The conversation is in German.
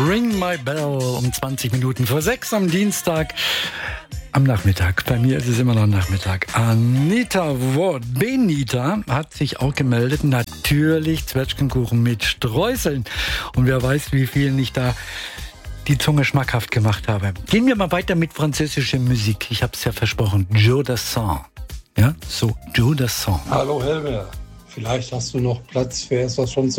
Ring My Bell um 20 Minuten vor 6 am Dienstag. Am Nachmittag. Bei mir ist es immer noch Nachmittag. Benita hat sich auch gemeldet. Natürlich Zwetschgenkuchen mit Streuseln. Und wer weiß, wie vielen ich da die Zunge schmackhaft gemacht habe. Gehen wir mal weiter mit französischer Musik. Ich habe es ja versprochen. Joe Dassin. Ja, so Joe Dassin. Hallo Helmer. Vielleicht hast du noch Platz für etwas von